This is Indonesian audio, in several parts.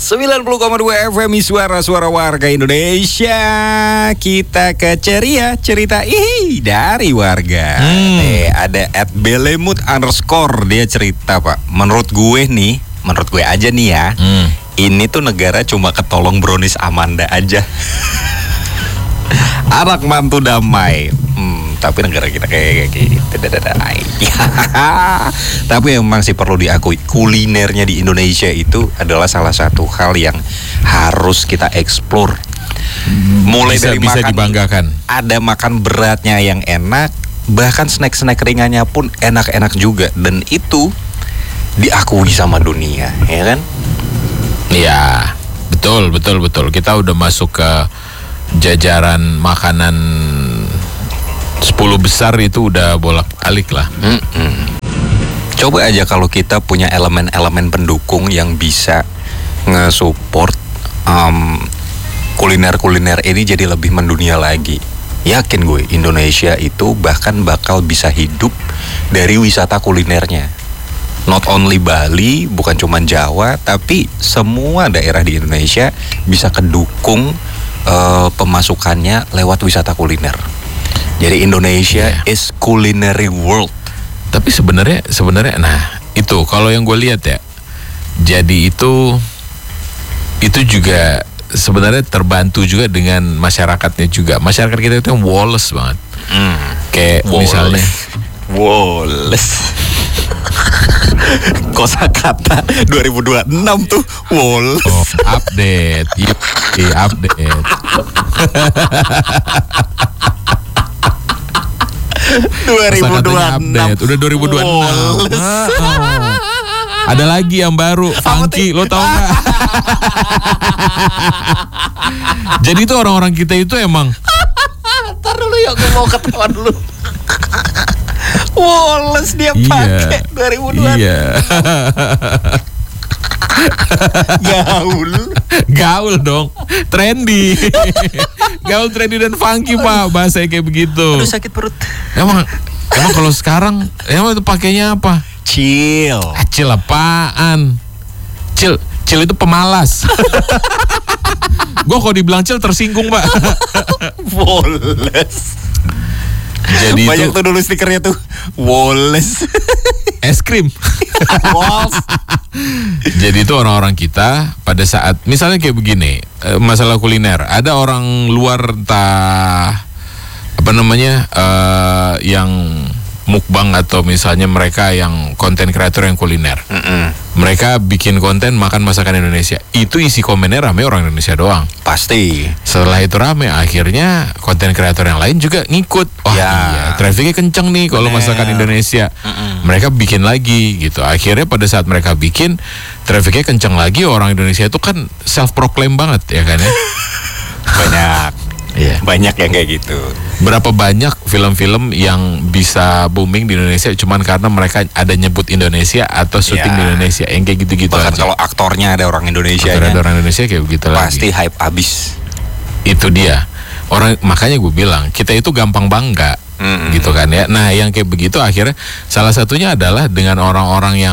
90,2 FM Suara warga Indonesia. Kita ke ceria cerita dari warga. Ada @belemut_, dia cerita, Pak. Menurut gue aja nih ya, ini tuh negara cuma ketolong Brownies Amanda aja. Anak mantu damai. Tapi negara kita kayak gitu. Tapi emang sih perlu diakui, kulinernya di Indonesia itu adalah salah satu hal yang harus kita eksplor. Mulai dari bisa dibanggakan. Ada makan beratnya yang enak, bahkan snack-snack ringannya pun enak-enak juga, dan itu diakui sama dunia, ya kan? Iya, betul. Kita udah masuk ke jajaran makanan 10 besar, itu udah bolak-balik lah. Coba aja kalau kita punya elemen-elemen pendukung yang bisa nge-support kuliner-kuliner ini jadi lebih mendunia lagi. Yakin gue, Indonesia itu bahkan bakal bisa hidup dari wisata kulinernya. Not only Bali, bukan cuma Jawa, tapi semua daerah di Indonesia bisa kedukung pemasukannya lewat wisata kuliner. Jadi Indonesia is culinary world. Tapi sebenarnya, nah itu kalau yang gue lihat ya, jadi itu juga sebenarnya terbantu juga dengan masyarakatnya juga. Masyarakat kita itu yang woles banget. Kayak misalnya woles. Kosakata 2026 tuh woles. Update. Update. 2026 udah 2026. Ada lagi yang baru, funky, lo tau gak? Jadi itu orang-orang kita itu emang. Ntar dulu ya, gue mau ketawa dulu. Woles dia pakai 2026. Iya. Gaul dong, trendy. Gaul, trendy dan funky, Pak, bahasa kayak begitu. Aduh, sakit perut. Emang kalau sekarang emang itu pakainya apa? Chill. Chill apaan? Chill itu pemalas. Gue kalau dibilang chill tersinggung, Pak. Woles. Jadi banyak tuh dulu stikernya tuh woles. Es krim. Jadi itu orang-orang kita pada saat misalnya kayak begini, masalah kuliner, ada orang luar entah apa namanya, yang mukbang atau misalnya mereka yang konten kreator yang kuliner. Mereka bikin konten makan masakan Indonesia. Itu isi komennya rame orang Indonesia doang. Pasti. Setelah itu rame, akhirnya konten kreator yang lain juga ngikut. Wah iya, trafficnya kenceng nih kalau masakan Indonesia. Mereka bikin lagi gitu. Akhirnya pada saat mereka bikin, trafficnya kenceng lagi. Orang Indonesia itu kan self-proclaim banget ya kan ya. Banyak yang kayak gitu. Berapa banyak film-film yang bisa booming di Indonesia cuman karena mereka ada nyebut Indonesia atau syuting di Indonesia, yang kayak gitu-gitu. Bahkan kalau aktornya ada orang Indonesia, ada orang Indonesia kayak begitu pasti lagi. hype abis. Itu dia. Makanya gue bilang kita itu gampang bangga, gitu kan ya. Nah yang kayak begitu akhirnya salah satunya adalah dengan orang-orang yang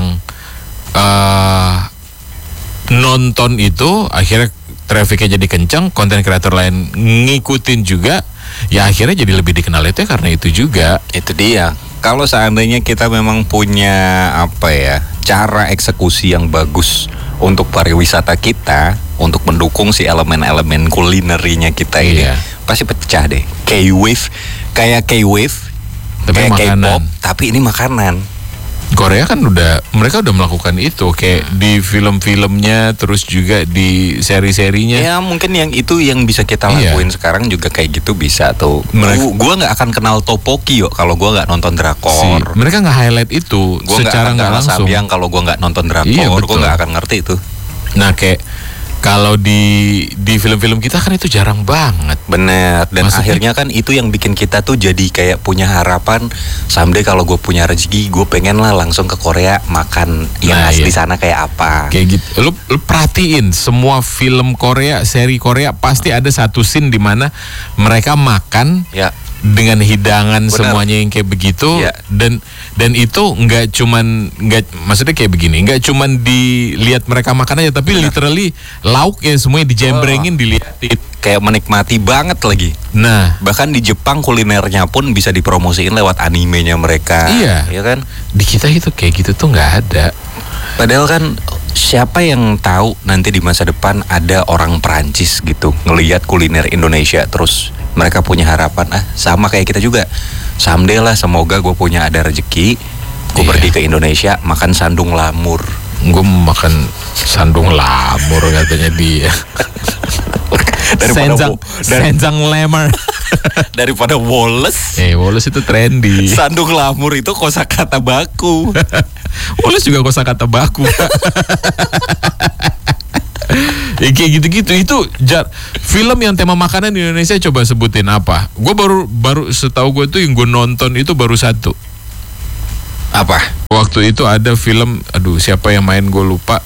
nonton itu, akhirnya trafficnya jadi kencang, konten kreator lain ngikutin juga, ya akhirnya jadi lebih dikenal itu karena itu juga. Itu dia. Kalau seandainya kita memang punya cara eksekusi yang bagus untuk pariwisata kita, untuk mendukung si elemen-elemen kulinerinya kita ini, pasti pecah deh. Kayak K-wave, tapi kayak makanan. K-pop, tapi ini makanan. Korea kan mereka udah melakukan itu kayak di film-filmnya, terus juga di seri-serinya. Ya mungkin yang itu yang bisa kita lakuin sekarang juga kayak gitu bisa tuh. Gua nggak akan kenal Tteokbokki kalau gua nggak nonton drakor. Mereka nggak highlight itu gua secara nggak langsung. Yang kalau gua nggak nonton drakor, gua nggak akan ngerti itu. Nah kayak kalau di film-film kita kan itu jarang banget. Bener. Dan akhirnya kan itu yang bikin kita tuh jadi kayak punya harapan, someday kalau gue punya rezeki, gue pengen lah langsung ke Korea makan yang asli sana kayak apa. Kayak gitu. Lu perhatiin semua film Korea, seri Korea pasti ada satu scene di mana mereka makan dengan hidangan Benar. semuanya yang kayak begitu. Iya. Dan itu maksudnya kayak begini, nggak cuman dilihat mereka makan aja, tapi literally lauknya semuanya dijembrengin, dilihatin. Kayak menikmati banget lagi. Nah, Bahkan di Jepang kulinernya pun bisa dipromosiin lewat animenya mereka. Iya. Ya kan? di kita itu kayak gitu tuh nggak ada. Padahal kan siapa yang tahu nanti di masa depan ada orang Perancis gitu ngelihat kuliner Indonesia, terus mereka punya harapan sama kayak kita juga. Someday lah, semoga gue punya ada rezeki, gue Iya. pergi ke Indonesia makan sandung lamur. Gue makan sandung lamur katanya dia. Senjang lemur. Daripada Wallace. Wallace itu trendy. Sandung lamur itu kosakata baku. Wallace juga kosakata baku. Ya kayak gitu-gitu. Itu film yang tema makanan di Indonesia, coba sebutin apa? Gue baru setahu gue tuh yang gue nonton itu baru satu. Apa? Waktu itu ada film, aduh siapa yang main gue lupa.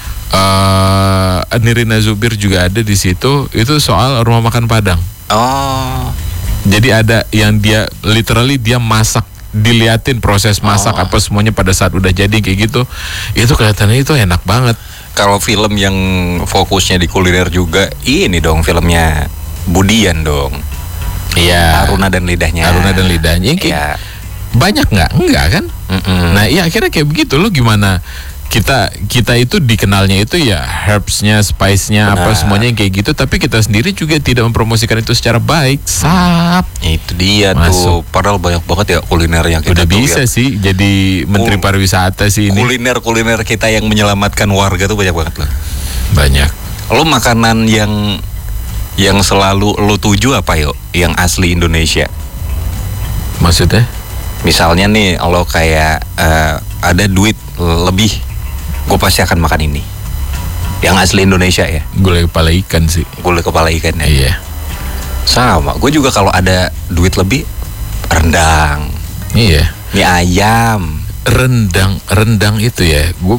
Nirina Zubir juga ada di situ. Itu soal rumah makan Padang. Oh. Jadi ada yang dia literally dia masak, diliatin proses masak apa semuanya pada saat udah jadi kayak gitu. Itu kelihatannya itu enak banget. Kalau film yang fokusnya di kuliner juga, ini dong filmnya Budian dong. Iya. Aruna dan Lidahnya. Aruna dan Lidahnya kayak Iya. banyak nggak? Enggak kan? Nah, iya akhirnya kayak begitu. Lo gimana? Kita itu dikenalnya itu ya herbsnya, spice-nya, apa Benar. semuanya yang kayak gitu. Tapi kita sendiri juga tidak mempromosikan itu secara baik. Itu dia Masuk. tuh. Padahal banyak banget ya kuliner yang kita Udah tuh bisa ya. sih jadi menteri pariwisata sih ini. Kuliner kita yang menyelamatkan warga tuh banyak banget loh. Banyak. Lo makanan yang selalu lo tuju apa yuk? Yang asli Indonesia. Maksudnya? Misalnya nih, lo kayak ada duit lebih, gue pasti akan makan ini. Yang asli Indonesia ya. Gulai kepala ikan sih. Gulai kepala ikan ya. Iya. Sama, gue juga kalau ada duit lebih, rendang, Iya. mie ayam. Rendang itu ya. Gue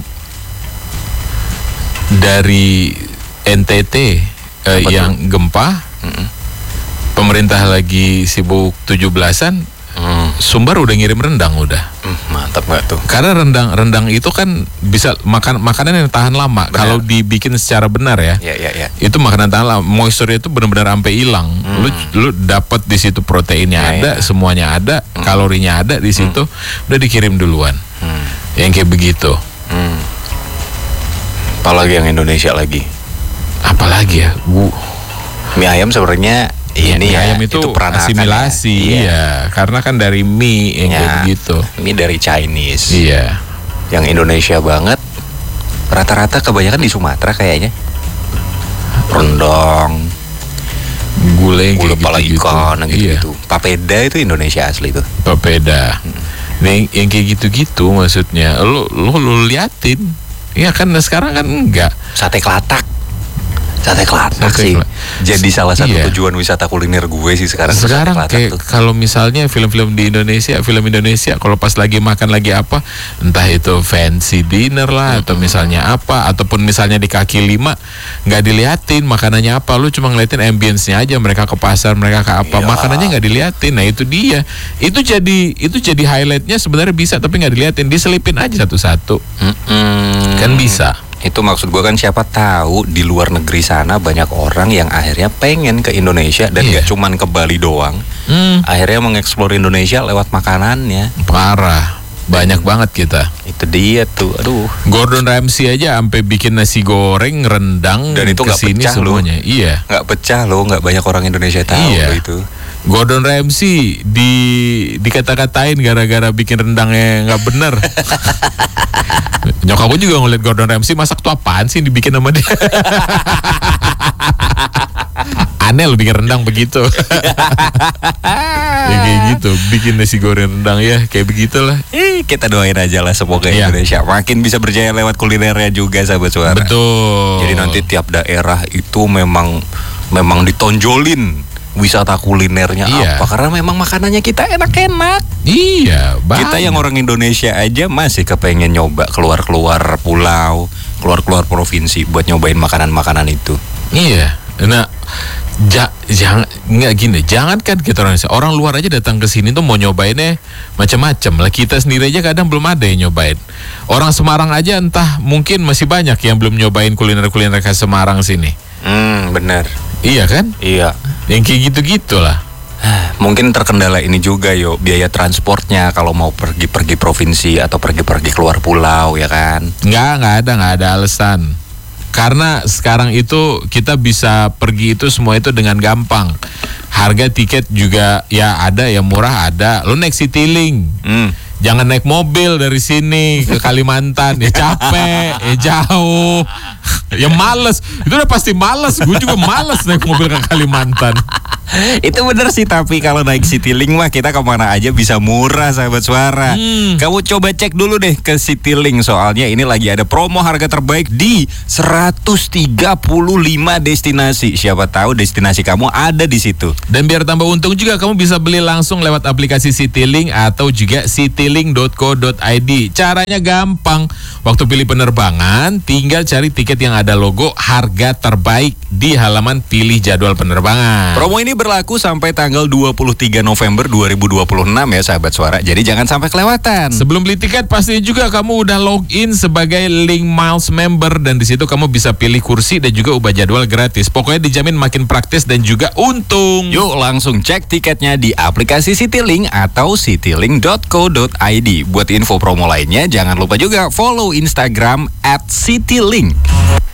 dari NTT yang gempa, pemerintah lagi sibuk 17-an. Sumbar udah ngirim rendang udah. Mantap gak tuh? Karena rendang itu kan bisa makanan yang tahan lama. Benar. Kalau dibikin secara benar ya. Ya. Itu makanan tahan lama. Moisture itu benar-benar sampai hilang. Lu dapat di situ proteinnya Ya, ada, ya. semuanya ada, kalorinya ada di situ. Udah dikirim duluan. Yang kayak begitu. Apalagi yang Indonesia lagi. Apalagi ya? Mie ayam sebenarnya ini mie ya, ayam itu peranakan asimilasi. ya. Iya. Karena kan dari mie yang kayak begitu. Ini dari Chinese. Iya. Yang Indonesia banget, rata-rata kebanyakan di Sumatera kayaknya. Rendang, Gulai gulai kayak kepala gitu-gitu. ikan, yang Iya. gitu-gitu. Papeda itu Indonesia asli tuh. Papeda. Nah, yang kayak gitu-gitu maksudnya. Lu liatin. Iya kan, nah sekarang kan enggak. Sate kelatak sih. Jadi salah satu Iya. tujuan wisata kuliner gue sih sekarang. tuh Sekarang sate kelatak kayak tuh. kalau misalnya film-film di Indonesia, film Indonesia kalau pas lagi makan lagi apa, entah itu fancy dinner lah atau misalnya apa, ataupun misalnya di kaki lima nggak diliatin makanannya apa, lu cuma ngeliatin ambience-nya aja, mereka ke pasar, mereka ke apa, Iya. makanannya nggak diliatin. Nah itu dia, itu jadi highlightnya sebenarnya bisa, tapi nggak diliatin, diselipin aja satu-satu, kan bisa. Itu maksud gue kan, siapa tahu di luar negeri sana banyak orang yang akhirnya pengen ke Indonesia dan Iya. gak cuman ke Bali doang. Akhirnya mengeksplor Indonesia lewat makanannya. Parah, banyak banget kita. Itu dia tuh, aduh. Gordon Ramsay aja sampai bikin nasi goreng, rendang, Dan itu nggak kesini pecah loh. semuanya. Iya. Nggak pecah loh, nggak banyak orang Indonesia tahu Iya. loh itu. Gordon Ramsay dikata-katain gara-gara bikin rendangnya nggak bener. Nyokap gue juga ngeliat Gordon Ramsay masak tuh apaan sih dibikin sama dia. Aneh lo bikin rendang begitu. Ya kayak gitu, bikin nasi goreng rendang ya kayak begitulah. Kita doain aja lah, semoga Iya. Indonesia makin bisa berjaya lewat kulinernya juga, sahabat suara. Betul. Jadi nanti tiap daerah itu memang ditonjolin wisata kulinernya Iya. apa, karena memang makanannya kita enak-enak. Iya, Kita yang orang Indonesia aja masih kepengen nyoba keluar-keluar pulau, keluar-keluar provinsi buat nyobain makanan-makanan itu. Iya. Nah, Jangan nggak gini, jangan kan kita orang luar aja datang ke sini tuh mau nyobainnya macam-macam lah. Kita sendiri aja kadang belum ada yang nyobain. Orang Semarang aja entah mungkin masih banyak yang belum nyobain kuliner-kuliner khas Semarang sini. Bener. Iya kan? Iya. Yang kayak gitu-gitulah. Mungkin terkendala ini juga biaya transportnya kalau mau pergi-pergi provinsi atau pergi-pergi keluar pulau ya kan. Nggak ada alasan. Karena sekarang itu kita bisa pergi itu semua itu dengan gampang. Harga tiket juga ya ada, yang murah ada. Lo naik Citylink. Jangan naik mobil dari sini ke Kalimantan, ya capek, ya jauh, ya males. Itu udah pasti males. Gue juga males naik mobil ke Kalimantan. Itu bener sih, tapi kalau naik Citylink mah kita kemana aja bisa murah, sahabat suara. Kamu coba cek dulu deh ke Citylink, soalnya ini lagi ada promo harga terbaik di 135 destinasi. Siapa tahu destinasi kamu ada di situ. Dan biar tambah untung juga, kamu bisa beli langsung lewat aplikasi Citylink atau juga citylink.co.id. Caranya gampang. Waktu pilih penerbangan, tinggal cari tiket yang ada logo harga terbaik di halaman pilih jadwal penerbangan. Promo ini berlaku sampai tanggal 23 November 2026 ya sahabat suara. Jadi jangan sampai kelewatan. Sebelum beli tiket pastinya juga kamu udah login sebagai Link Miles member, dan di situ kamu bisa pilih kursi dan juga ubah jadwal gratis. Pokoknya dijamin makin praktis dan juga untung. Yuk langsung cek tiketnya di aplikasi Citylink atau citylink.co.id. Buat info promo lainnya jangan lupa juga follow Instagram @citylink.